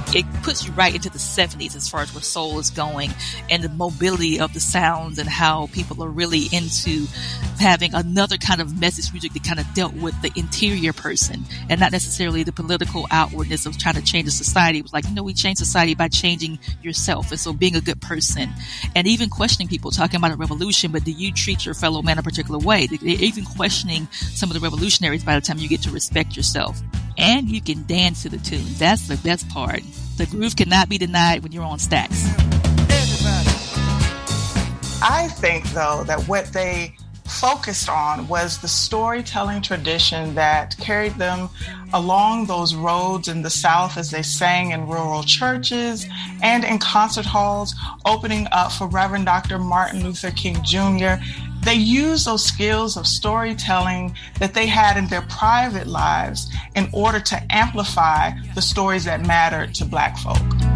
it puts you right into the 70s as far as where soul is going and the mobility of the sounds and how people are really into having another kind of message music that kind of dealt with the interior person and not necessarily the political outwardness of trying to change the society. It was like, we change society by changing yourself. And so being a good person and even questioning people, talking about a revolution, but do you treat your fellow man a particular way? They're even questioning some of the revolutionaries by the time you get to respect yourself. And you can dance to the tune. That's the best part. The groove cannot be denied when you're on Stax. I think, though, that what they focused on was the storytelling tradition that carried them along those roads in the South as they sang in rural churches and in concert halls, opening up for Reverend Dr. Martin Luther King Jr. They used those skills of storytelling that they had in their private lives in order to amplify the stories that mattered to Black folk.